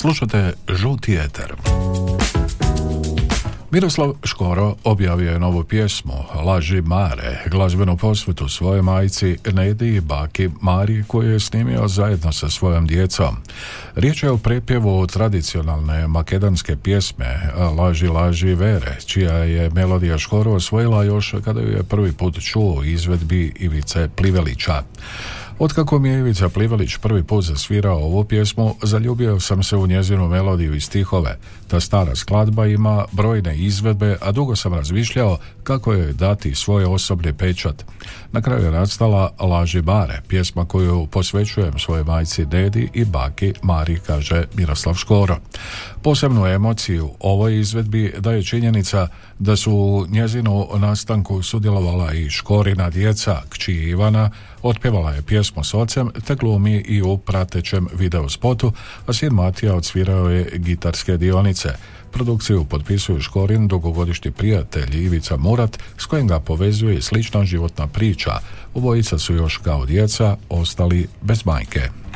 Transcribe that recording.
Slušate Žuti eter. Miroslav Škoro objavio je novu pjesmu Laži Mare, glazbenu posvetu svojoj majci Nedi i baki Mari, koju je snimio zajedno sa svojom djecom. Riječ je o prepjevu tradicionalne makedonske pjesme Laži, laži vere, čija je melodija Škoro osvojila još kada ju je prvi put čuo u izvedbi Ivice Plivelića. Otkako mi je Ivica Plivelić prvi put zasvirao ovu pjesmu, zaljubio sam se u njezinu melodiju i stihove. Ta stara skladba ima brojne izvedbe, a dugo sam razmišljao kako joj dati svoj osobni pečat. Na kraju je nastala Laži Mare, pjesma koju posvećujem svojoj majci Dedi i baki Mari, kaže Miroslav Škoro. Posebnu emociju ovoj izvedbi daje činjenica da su u njezinu nastanku sudjelovala i Škorina djeca, kći Ivana, otpjevala je pjesmu s ocem te glumi i u pratećem video spotu, a sin Matija odsvirao je gitarske dionice. Produkciju potpisuju Škorin dugogodišnji prijatelj Ivica Murat, s kojim ga povezuje i slična životna priča. Obojica su još kao djeca ostali bez majke.